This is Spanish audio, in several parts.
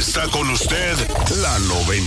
está con usted la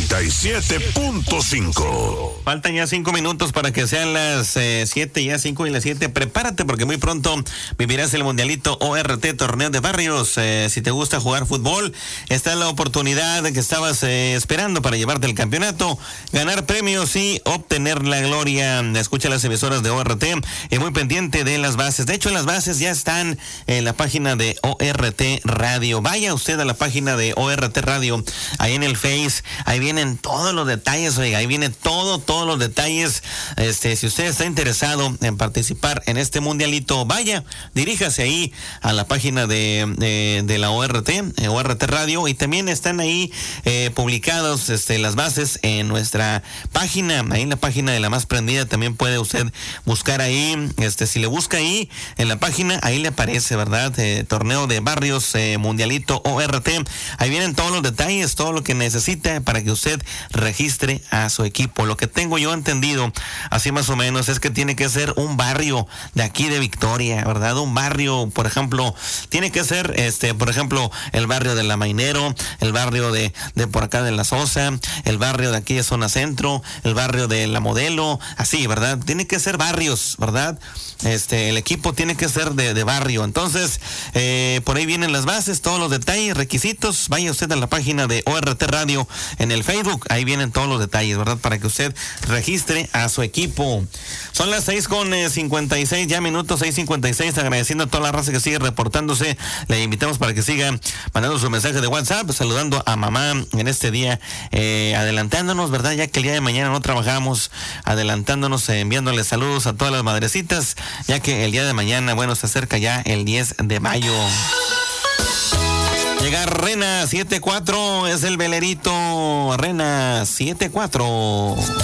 97.5. Faltan ya 5 minutos para que sean las 7, ya 5 y las 7. Prepárate porque muy pronto vivirás el Mundialito ORT, Torneo de Barrios. Si te gusta jugar fútbol, esta es la oportunidad que estabas esperando para llevarte el campeonato, ganar premios y obtener la gloria. Escucha las emisoras de ORT y muy pendiente de las bases. De hecho, las bases ya están en la página de ORT Radio. Vaya usted a la página de ORT Radio, ahí en el Face, ahí vienen todos los detalles, oiga, ahí viene todos los detalles. Si usted está interesado en participar en este mundialito, vaya, diríjase ahí a la página de la ORT Radio, y también están ahí publicados las bases en nuestra página, ahí en la página de La Más Prendida. También puede usted buscar ahí, si le busca ahí en la página, ahí le aparece, ¿verdad? Torneo de Barrios, Mundialito ORT. Ahí vienen todos los detalles, todo lo que necesita para que usted registre a su equipo. Lo que tengo yo entendido, así más o menos, es que tiene que ser un barrio de aquí de Victoria, ¿verdad? Un barrio, por ejemplo, tiene que ser, por ejemplo, el barrio de La Mainero, el barrio de por acá de La Sosa, el barrio de aquí de Zona Centro, el barrio de La Modelo, así, ¿verdad? Tiene que ser barrios, ¿verdad? El equipo tiene que ser de barrio. Entonces, por ahí vienen las bases, todos los detalles, requisitos. Vaya usted a la página de ORT Radio en el Facebook, ahí vienen todos los detalles, ¿verdad? Para que usted registre a su equipo. Son las 6:56 ya minutos, 6:56, agradeciendo a toda la raza que sigue reportándose. Le invitamos para que siga mandando su mensaje de WhatsApp, saludando a mamá en este día, adelantándonos, ¿verdad? Ya que el día de mañana no trabajamos, adelantándonos, enviándoles saludos a todas las madrecitas, ya que el día de mañana, bueno, se acerca ya el 10 de mayo. Llega Rena 7-4, es el velerito. Rena 7-4.